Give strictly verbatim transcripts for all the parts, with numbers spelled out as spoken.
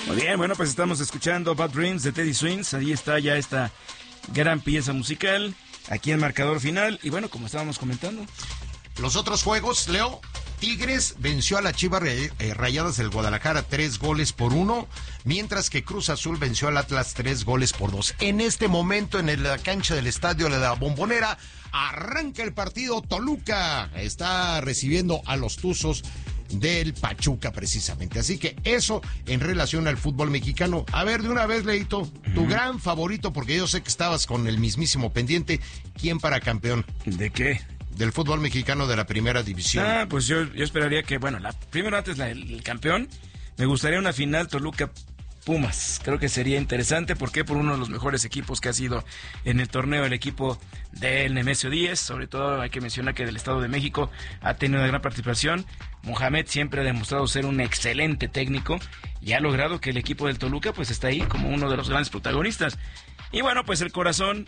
Muy bien, bueno, pues estamos escuchando Bad Dreams de Teddy Swims. Ahí está ya esta gran pieza musical, aquí en marcador final. Y bueno, como estábamos comentando, los otros juegos, Leo. Tigres venció a las Chivas Rayadas del Guadalajara tres goles por uno, mientras que Cruz Azul venció al Atlas tres goles por dos. En este momento, en la cancha del Estadio de la Bombonera, arranca el partido. Toluca está recibiendo a los Tuzos del Pachuca, precisamente. Así que eso en relación al fútbol mexicano. A ver, de una vez, Leito, tu uh-huh. gran favorito, porque yo sé que estabas con el mismísimo pendiente. ¿Quién para campeón? ¿De qué? Del fútbol mexicano de la primera división. Ah, pues yo, yo esperaría que, bueno, la, primero antes la, el, el campeón, me gustaría una final Toluca-Pumas. Creo que sería interesante, porque por uno de los mejores equipos que ha sido en el torneo, el equipo del Nemesio Díez. Sobre todo hay que mencionar que del Estado de México ha tenido una gran participación. Mohamed siempre ha demostrado ser un excelente técnico y ha logrado que el equipo del Toluca pues está ahí como uno de los grandes protagonistas. Y bueno, pues el corazón,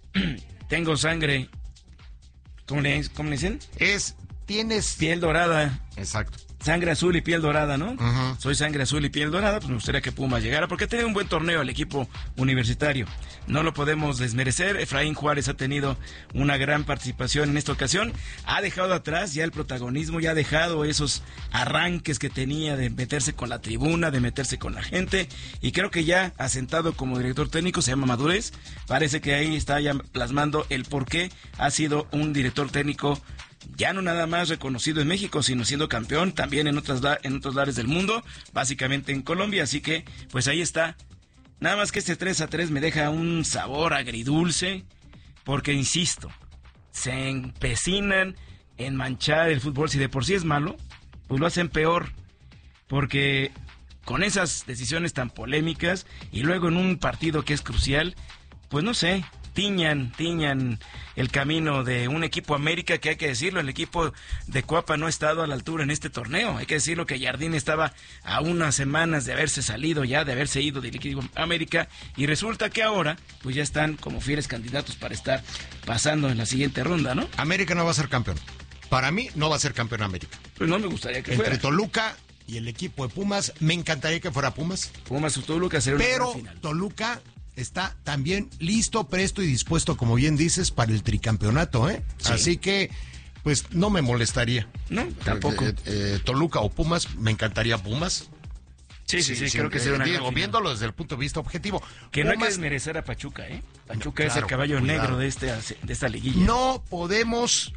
tengo sangre. ¿Cómo le, ¿Cómo le dicen? Es, tienes... Piel dorada. Exacto. Sangre azul y piel dorada, ¿no? Uh-huh. Soy sangre azul y piel dorada, pues me gustaría que Pumas llegara, porque ha tenido un buen torneo el equipo universitario. No lo podemos desmerecer. Efraín Juárez ha tenido una gran participación en esta ocasión. Ha dejado atrás ya el protagonismo, ya ha dejado esos arranques que tenía de meterse con la tribuna, de meterse con la gente, y creo que ya asentado como director técnico, se llama madurez. Parece que ahí está ya plasmando el por qué ha sido un director técnico ya no nada más reconocido en México, sino siendo campeón también en otras en otros lares del mundo, básicamente en Colombia. Así que, pues ahí está. Nada más que este tres a tres me deja un sabor agridulce, porque, insisto, se empecinan en manchar el fútbol. Si de por sí es malo, pues lo hacen peor, porque con esas decisiones tan polémicas, y luego en un partido que es crucial, pues no sé, tiñan, tiñan el camino de un equipo América, que hay que decirlo, el equipo de Cuapa no ha estado a la altura en este torneo. Hay que decirlo que Jardín estaba a unas semanas de haberse salido ya, de haberse ido del equipo América, y resulta que ahora pues ya están como fieles candidatos para estar pasando en la siguiente ronda, ¿no? América no va a ser campeón. Para mí no va a ser campeón América. Pues no me gustaría que Entre fuera. Toluca y el equipo de Pumas, me encantaría que fuera Pumas. Pumas o Toluca sería una Pero final. Toluca está también listo, presto y dispuesto, como bien dices, para el tricampeonato, ¿eh? Sí. Así que, pues, no me molestaría. No, tampoco. Eh, eh, Toluca o Pumas, me encantaría Pumas. Sí, sí, sí, sí, creo que sería una digo, gran viéndolo desde el punto de vista objetivo. Que Pumas, no hay que desmerecer a Pachuca, ¿eh? Pachuca no, es claro, el caballo cuidado. negro de, este, de esta liguilla. No podemos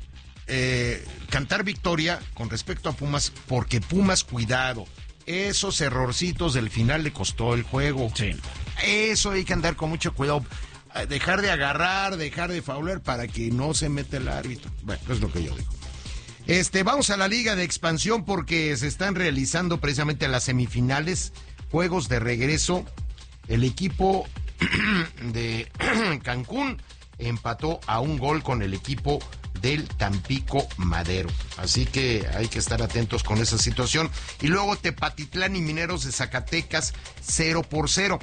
eh, cantar victoria con respecto a Pumas, porque Pumas, cuidado, esos errorcitos del final le costó el juego. Sí. Eso hay que andar con mucho cuidado. Dejar de agarrar, dejar de faular para que no se meta el árbitro. Bueno, es lo que yo digo. Este, vamos a la Liga de Expansión, porque se están realizando precisamente las semifinales, juegos de regreso. El equipo de Cancún empató a un gol con el equipo del Tampico Madero. Así que hay que estar atentos con esa situación. Y luego Tepatitlán y Mineros de Zacatecas, cero por cero.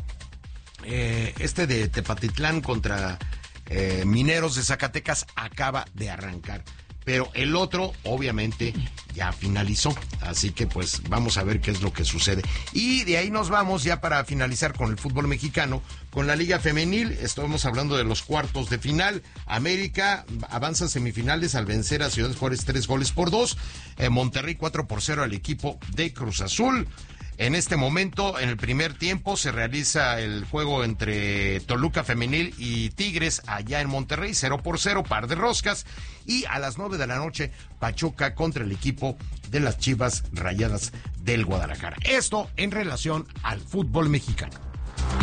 Eh, este de Tepatitlán contra eh, Mineros de Zacatecas acaba de arrancar, pero el otro obviamente ya finalizó, así que pues vamos a ver qué es lo que sucede. Y de ahí nos vamos ya para finalizar con el fútbol mexicano, con la Liga Femenil. Estamos hablando de los cuartos de final. América avanza a semifinales al vencer a Ciudad Juárez tres goles por dos. Eh, Monterrey cuatro por cero al equipo de Cruz Azul. En este momento, en el primer tiempo, se realiza el juego entre Toluca Femenil y Tigres allá en Monterrey, cero por cero, par de roscas. Y a las nueve de la noche, Pachuca contra el equipo de las Chivas Rayadas del Guadalajara. Esto en relación al fútbol mexicano.